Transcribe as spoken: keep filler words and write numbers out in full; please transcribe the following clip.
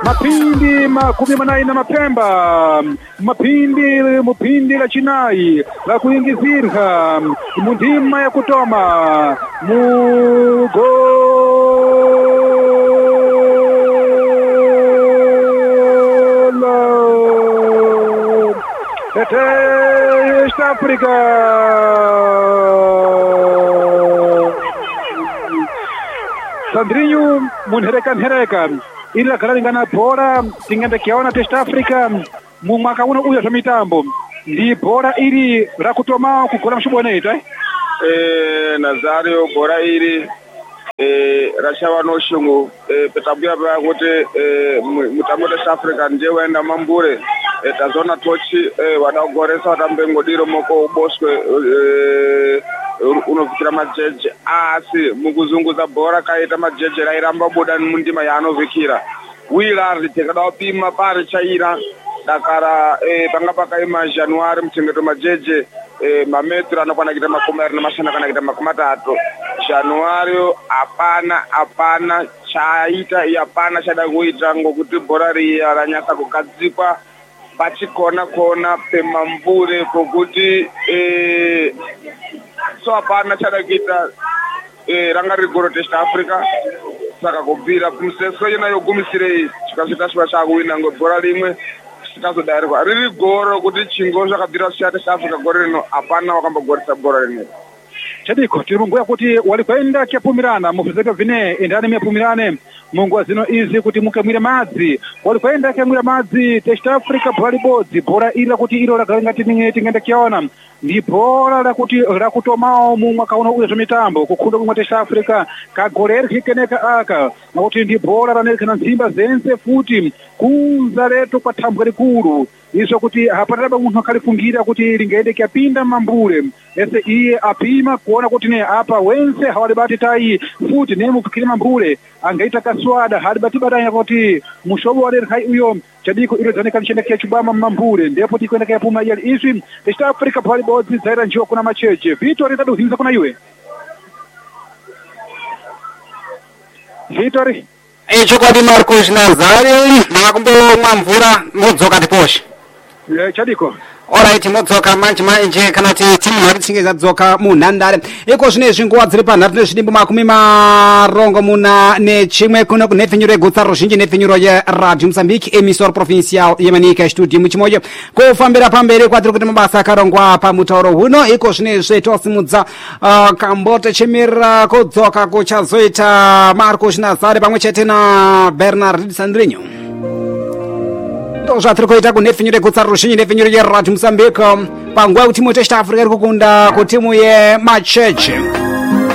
mapindi makumi manai na mapemba mapindi mupindi la chinai la kuingizirha mundima ya kutoma mugo East Africa Sandrinho munherekan herekan ila kalingana bora tingenda kiona East Africa mu mwaka uno uya mitambo ndi bora ili la kutoma kukora mshiboneta eh Nazario bora ili eh rashawa no shungu eh petabia ba kuti eh mutambo East Africa nje wenda mambure eh tazona tochi eh wadagoresa watambengo diro moko boswe eh unovikira majeje asi mukuzunguza bora kaita majeje rairamba buda mundima yanovikira wila ritekada pima pari chaira dakara eh panga pakaima January mchengeto majeje eh mametro anokwana kita makomera na mashana kana kita makomatatu January apana apana chaita yapana chada kuita ngokuti bora riya ranyasa kukadzipa pachikona kona pemambure kokuti eh so apana chada kita eh ranga rigoro East Africa saka kubvira kumseso yena yogumisire chikasita shwa chakuwina ngobora limwe sikazodairwa riri goro kuti chingo zvakabvira South Africa gore rino apana wakambogorisa bora rino chadiko tirunguya kuti walikwenda kyapumirana mufuzeka vine endani myapumirane mungu zino izi kuti mukamwira madzi walikwenda kamwira madzi East Africa volleyball bora ila kuti ilo lagalenga tinenge tingenda kiona ndi bora la kuti la kutomao mu mwaka uno uya mitambo kukhunda kumwe East Africa kagoreri kikeneka aka nakuti ndi bora ranelekana nzimba zense futi kunza leto kwa thambwe likulu iso kuti hapataba munthu akalifungira kuti lingaende kyapinda mambule ese iye apima kuona kuti ne apa wense hawalibati tai futi ne mufikiri mambule angaita kaswada halibati badanya kuti mushobo wale kai uyo chadiko ile zaneka nchenda kia chubama mambule ndipo tikwenda kia puma yali ishi East Africa volleyball zaira njio kuna macheche Victory tadu hinza kuna iwe Victory Echo kwa di Marcos Nazario makumbo mwamvura mudzoka tiposhe yeah, chadiko Alright modzoka manje manje kana ti timu maritsingiza dzoka munhandare iko zvine zvinguwa dziri panhatu nezvidimbo makumi marongo muna nechimwe kuno kunepfinyuro yegutsa ruzhinji nepfinyuro yeradio Mozambique emisor provincial yemanika studio muchimoyo kufambira pamberi kwatiri kuti mabasa akarongwa pamutauro huno iko zvine zvetosimudza uh, kambote chemira kudzoka kuchazoita Marcos Nazare pamwe chete na Bernard Sandrinho ndo zvatiri kuita kunepfinyuro yegutsa ruzhinji nepfinyuro yeradio Mozambique panguva kuti timu East Africa iri kukunda kutimu yemacheche